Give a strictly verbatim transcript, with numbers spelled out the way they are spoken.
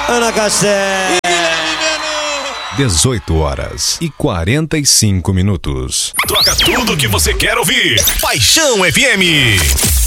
Ana Castelo. dezoito horas e quarenta e cinco minutos. Toca tudo que você quer ouvir. Paixão F M.